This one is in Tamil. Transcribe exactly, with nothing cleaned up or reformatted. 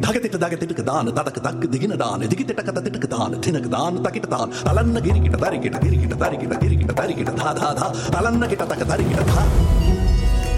தகதிட்டு தகதிட்டுக்கு தான் ததக்கு தக்கு திகின தான் திகித்திட்ட கத திட்டுக்கு தான் தினக்கு தான் தக்கிட்ட தான் தலன்ன கிரிக்கிட்ட தரிக்கிட்ட கிரிக்கிட்ட தரிக்கிட்ட கிரிக்கிட்ட தரிக்கிட்ட தா தா தா தலன்ன கிட்ட தக்க தரிக்கிட்ட தா